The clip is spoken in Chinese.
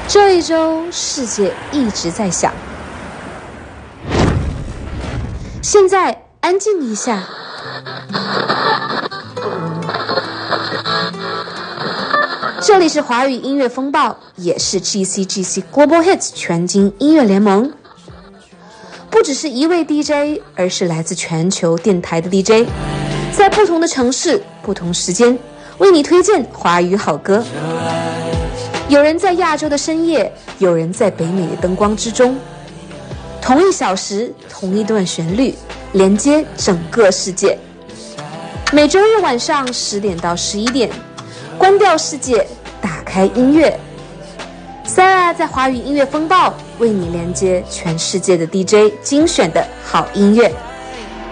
这一周世界一直在响，现在安静一下。这里是华语音乐风暴，也是 GCGC Global Hits 全金音乐联盟。不只是一位 DJ， 而是来自全球电台的 DJ， 在不同的城市、不同时间，为你推荐华语好歌。有人在亚洲的深夜，有人在北美的灯光之中。同一小时，同一段旋律，连接整个世界。每周日晚上10点到11点，关掉世界，打开音乐。Sarah 在华语音乐风暴为你连接全世界的 DJ 精选的好音乐。